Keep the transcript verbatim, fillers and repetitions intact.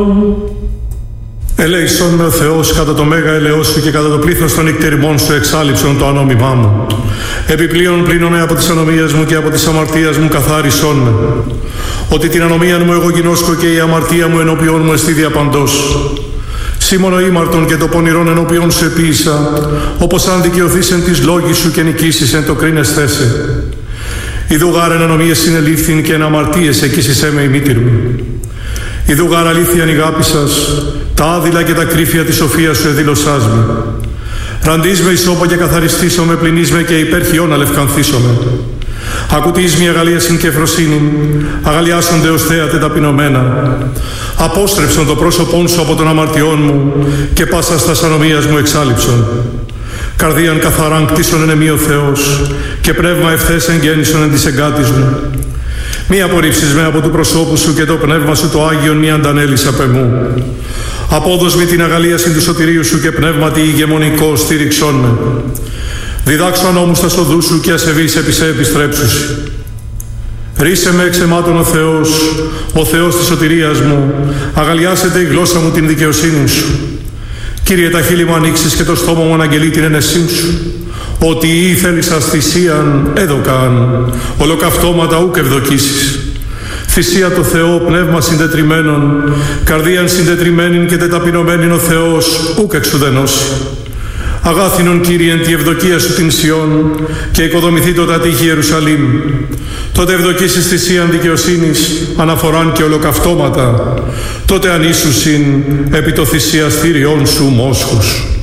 Ελέησον με ο Θεός κατά το μέγα ελεός σου και κατά το πλήθος των νυκτεριμών σου εξάλειψον το ανόμημά μου. Επιπλέον πλύνομαι από τις ανομίες μου και από τις αμαρτίας μου καθάρισόν με. Ότι την ανομία μου εγώ γινώσκω και η αμαρτία μου ενώπιον μου εστί διαπαντός. Σήμωνο ήμαρτον και το πονηρόν ενώπιον σου επίησα, όπως αν δικαιωθείς εν της λόγης σου και νικήσεις εν το κρίνεσθέ σε. Ιδού γάρ εν ανομίες συνελήφθην και εν αμαρτίες εκείσισέ με η μήτηρ μου. Ιδού γάρ αλήθειαν η αγάπη σας, τα άδειλα και τα κρύφια της σοφίας σου εδήλωσάς με. Ραντείς με ισόπο και καθαριστήσω με, πλυνείς με και υπέρχιον αλευκανθήσω με. Ακουτείς μια αγαλίασιν και ευφροσύνην, αγαλιάσονται ως θέατε ταπεινωμένα. Απόστρεψον το πρόσωπόν σου από των αμαρτιών μου και πάσα στα ανομίας μου εξάλειψον. Καρδίαν καθαράν κτίσον εν εμή ο Θεός και πνεύμα ευθές εγγέννησον εν της εγκάτης μου. Μη απορρίψεις με από του προσώπου σου και το πνεύμα σου το Άγιον μη αντανέλεις απ' εμού. Απόδος με την αγαλίαση του σωτηρίου σου και πνεύματι ηγεμονικό στήριξόν με. Διδάξω νόμους στα σοδού σου και ασεβείς επί σε επιστρέψουσι. Ρίσε με εξαιμάτων ο Θεός, ο Θεός της σωτηρίας μου, αγαλιάσετε η γλώσσα μου την δικαιοσύνη σου. Κύριε, τα χείλη μου ανοίξεις και το στόμα μου αναγγελεί την ενεσύν σου. Ότι ή θέλησας θυσίαν έδωκαν, ολοκαυτώματα ούκ ευδοκίσεις. Θυσία το Θεό, πνεύμα συντετριμένον, καρδίαν συντετριμένην και τεταπεινωμένην ο Θεός ούκ εξουδενώσει. Αγάθινον Κύριε εν τη ευδοκία σου την Σιών και οικοδομηθεί το τατήχη Ιερουσαλήμ. Τότε ευδοκίσεις θυσίαν δικαιοσύνης, αναφοράν και ολοκαυτώματα. Τότε ανήσουσιν επί το θυσιαστήριόν σου μόσχους.